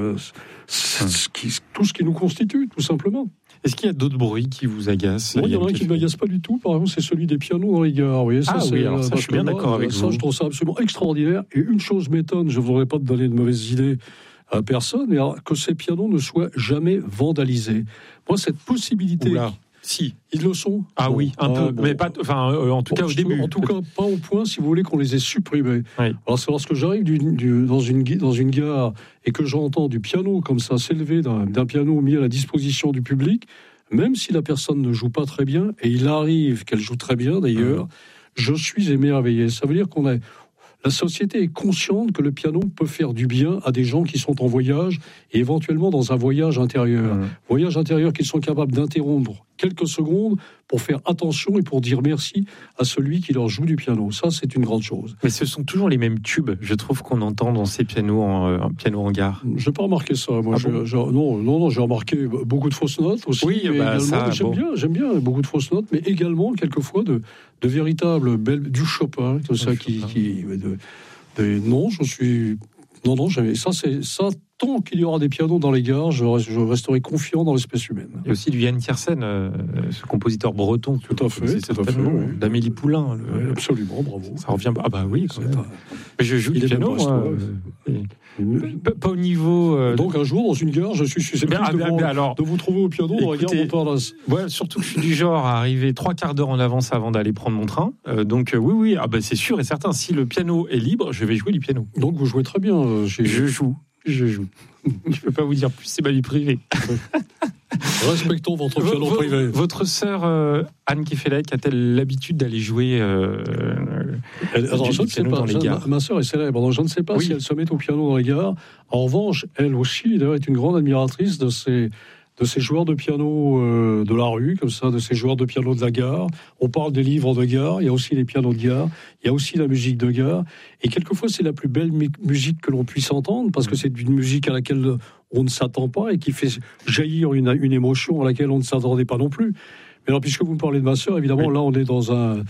tout ce qui nous constitue, tout simplement. Est-ce qu'il y a d'autres bruits qui vous agacent? Il y en a un qui ne m'agace pas du tout, par exemple, c'est celui des pianos dans les gares. Vous voyez, ça, je suis bien d'accord avec vous. Ça, je trouve ça absolument extraordinaire. Et une chose m'étonne, je ne voudrais pas te donner de mauvaises idées à personne, mais que ces pianos ne soient jamais vandalisés. Moi, cette possibilité... Oula. Si. Ils le sont. Oui, un peu, mais pas, en tout cas au début. En tout cas, pas au point, si vous voulez, qu'on les ait supprimés. Oui. Alors, c'est lorsque j'arrive dans une gare et que j'entends du piano comme ça s'élever d'un piano mis à la disposition du public, même si la personne ne joue pas très bien, et il arrive qu'elle joue très bien d'ailleurs, je suis émerveillé. Ça veut dire la société est consciente que le piano peut faire du bien à des gens qui sont en voyage et éventuellement dans un voyage intérieur. Voyage intérieur qu'ils sont capables d'interrompre quelques secondes pour faire attention et pour dire merci à celui qui leur joue du piano. Ça, c'est une grande chose. Mais ce sont toujours les mêmes tubes, je trouve, qu'on entend dans ces pianos en gare. Je n'ai pas remarqué ça. Moi, bon j'ai remarqué beaucoup de fausses notes aussi. Oui, j'aime bien beaucoup de fausses notes, mais également quelquefois de véritables belles du Chopin, tout ça non, jamais. Ça, tant qu'il y aura des pianos dans les gares, je resterai confiant dans l'espèce humaine. Il y a aussi du Yann Tiersen, ce compositeur breton. Tout à fait. D'Amélie Poulain. Absolument, bravo. Ça revient. Oui, quand même. Mais je joue du piano, moi. Pas au niveau. Donc un jour, dans une gare, je suis susceptible de vous trouver au piano dans la gare Montparnasse. Ouais, surtout que je suis du genre à arriver 3/4 d'heure en avance avant d'aller prendre mon train. Donc oui, c'est sûr et certain. Si le piano est libre, je vais jouer du piano. Donc vous jouez très bien. Je joue. Je peux pas vous dire plus, c'est ma vie privée. Respectons votre piano privé. Votre sœur Anne Kefelec a-t-elle l'habitude d'aller jouer je ne sais pas. dans les gares? Ma sœur est célèbre, donc je ne sais pas si elle se met au piano dans les gares. En revanche, elle aussi, d'ailleurs, est une grande admiratrice de ces joueurs de piano de la rue, comme ça, de ces joueurs de piano de la gare. On parle des livres de gare, il y a aussi les pianos de gare, il y a aussi la musique de gare. Et quelquefois, c'est la plus belle musique que l'on puisse entendre, parce que c'est une musique à laquelle on ne s'attend pas et qui fait jaillir une émotion à laquelle on ne s'attendait pas non plus. Mais alors, puisque vous me parlez de ma sœur, évidemment, là, on est dans un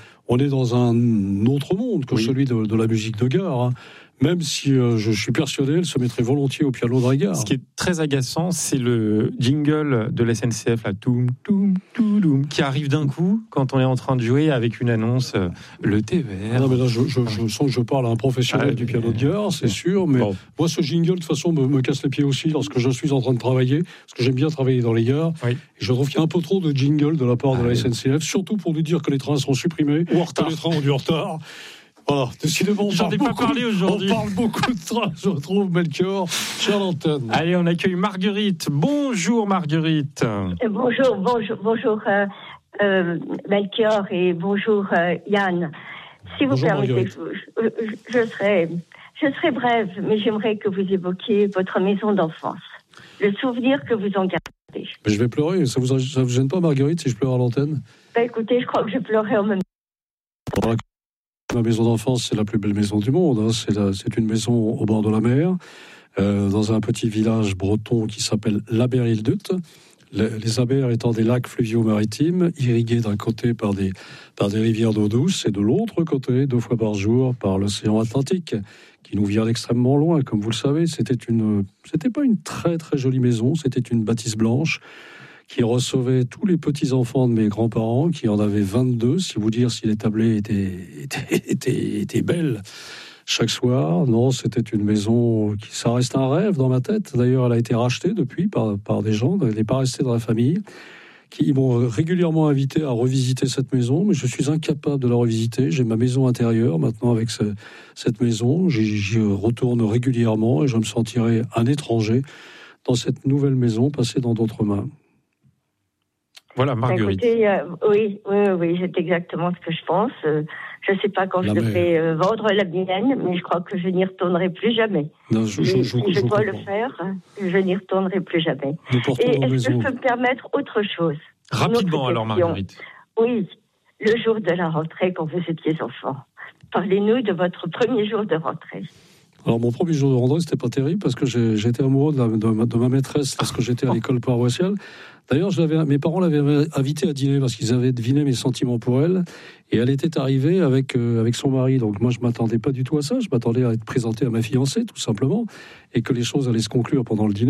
autre monde que celui de la musique de gare, hein. Même si je suis persuadé, elle se mettrait volontiers au piano de la gare. Ce qui est très agaçant, c'est le jingle de la SNCF, là, toum, toum, toum, qui arrive d'un coup quand on est en train de jouer avec une annonce, le TVR. Non, mais là, je sens que je parle à un professionnel du piano de gare, c'est sûr. Mais moi, ce jingle, de toute façon, me casse les pieds aussi lorsque je suis en train de travailler, parce que j'aime bien travailler dans les gares. Oui. Et je trouve qu'il y a un peu trop de jingle de la part de la SNCF, surtout pour nous dire que les trains sont supprimés, ou que les trains ont du retard. Voilà, décidément, j'en ai pas parlé aujourd'hui. On parle beaucoup de trains, je trouve, Melchior, sur l'antenne. Allez, on accueille Marguerite. Bonjour, Marguerite. Bonjour, Melchior, et bonjour, Yann. Si vous permettez, je serai brève, mais j'aimerais que vous évoquiez votre maison d'enfance, le souvenir que vous en gardez. Mais je vais pleurer, ça vous gêne pas, Marguerite, si je pleure à l'antenne? Écoutez, je crois que je pleurais en même temps. Voilà. Ma maison d'enfance, c'est la plus belle maison du monde. Hein. C'est une maison au bord de la mer, dans un petit village breton qui s'appelle l'Aber-Île-Dut. Les Abers étant des lacs fluviaux maritimes, irrigués d'un côté par des rivières d'eau douce et de l'autre côté, 2 fois par jour, par l'océan Atlantique, qui nous vient d'extrêmement loin. Comme vous le savez, c'était pas une très très jolie maison, c'était une bâtisse blanche qui recevait tous les petits-enfants de mes grands-parents, qui en avaient 22, si vous dire si les tablés étaient belles chaque soir. Non, c'était une maison ça reste un rêve dans ma tête. D'ailleurs, elle a été rachetée depuis par des gens, elle n'est pas restée dans la famille, qui m'ont régulièrement invité à revisiter cette maison, mais je suis incapable de la revisiter. J'ai ma maison intérieure maintenant avec cette maison. J'y retourne régulièrement et je me sentirai un étranger dans cette nouvelle maison passée dans d'autres mains. Voilà, Marguerite. Écoutez, oui, c'est exactement ce que je pense. Je ne sais pas quand je devrais vendre la mienne, mais je crois que je n'y retournerai plus jamais. Non, je dois le faire, je n'y retournerai plus jamais. Et est-ce que je peux me permettre autre chose? Rapidement alors, Marguerite. Oui, le jour de la rentrée quand vous étiez enfant. Parlez-nous de votre premier jour de rentrée. Alors, mon premier jour de rentrée, c'était pas terrible parce que j'étais amoureux de ma maîtresse lorsque j'étais à l'école paroissiale. D'ailleurs, mes parents l'avaient invitée à dîner parce qu'ils avaient deviné mes sentiments pour elle. Et elle était arrivée avec son mari. Donc moi, je ne m'attendais pas du tout à ça. Je m'attendais à être présenté à ma fiancée, tout simplement, et que les choses allaient se conclure pendant le dîner.